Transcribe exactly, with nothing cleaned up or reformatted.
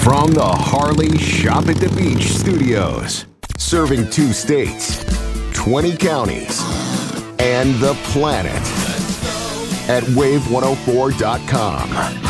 From the Harley Shop at the Beach studios, serving two states, twenty counties, and the planet at wave one oh four dot com.